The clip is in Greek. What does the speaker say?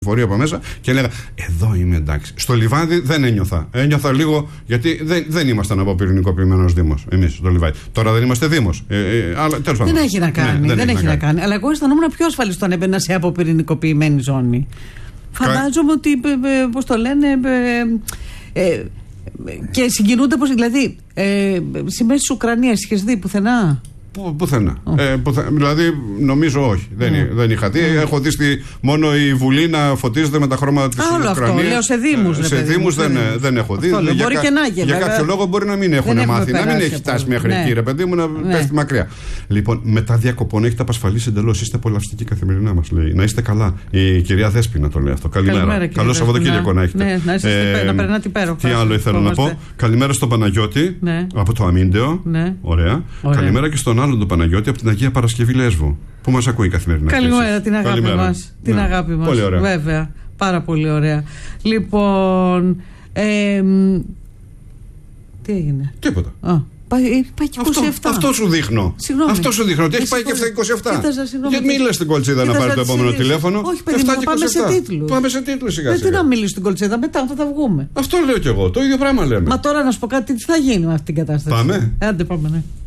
φορεί από μέσα και έλεγα εδώ είμαι εντάξει. Στο Λιβάδι δεν ένιωθα. Ένιωθα λίγο γιατί δεν ήμασταν από πυρηνικοποιημένος Δήμος εμείς στο Λιβάδι. Τώρα δεν είμαστε Δήμος. Δεν έχει να κάνει. Δεν έχει να κάνει. Αλλά εγώ αισθανόμουν πιο ασφαλής όταν έμπαινα σε αποπυρηνικοποιημένη ζώνη. Φαντάζομαι ότι. Πώς το λένε. Και συγκινούνται πως. Δηλαδή. Σημαίες της Ουκρανίας είχες δει πουθενά? Πουθενά. Δηλαδή νομίζω όχι. Δεν είχα δει. Έχω δει μόνο η Βουλή να φωτίζεται με τα χρώματα της Ουκρανίας. Αυτό λέω σε Δήμους. Σε Δήμους δεν έχω δει. Μπορεί και να γίνει. Για κάποιο λόγο μπορεί να μην έχουν μάθει, να μην έχει φτάσει μέχρι εκεί, ρε παιδί μου, να πέφτει μακριά. Λοιπόν, μετά διακοπών έχετε απασφαλίσει εντελώς. Είστε απολαυστικοί καθημερινά, μας λέει. Να είστε καλά. Η κυρία Δέσποινα το λέει αυτό. Καλημέρα. Καλό Σαββατοκύριακο να έχετε. Να περνάτε υπέροχα. Τι άλλο ήθελα να πω. Καλημέρα στον Παναγιώτη από το Αμίντεο. Ωραία. Καλημέρα και στον άλλον τον Παναγιώτη από την Αγία Παρασκευή Λέσβου που μας ακούει καθημερινά. Καλημέρα, την αγάπη μας. Την αγάπη μας. Πολύ ωραία. Βέβαια. Πάρα πολύ ωραία. Λοιπόν. Τι έγινε? Τίποτα. Πάει και 27. Αυτό σου δείχνω. Συγγνώμη. Αυτό σου δείχνω. Ότι έχει πάει και αυτά 27. Γιατί μην λες στην κολτσίδα να πάρει το επόμενο τηλέφωνο. Όχι, παιδί μου, πάμε σε τίτλους. Πάμε σε τίτλους σιγά σιγά. Δεν να μιλήσω στην κολτσίδα, μετά θα βγούμε. Αυτό λέω κι εγώ. Το ίδιο πράγμα λέμε. Μα τώρα να σου πω κάτι, τι θα γίνει με αυτή την κατάσταση. Πάμε. Άντε πάμε, ναι.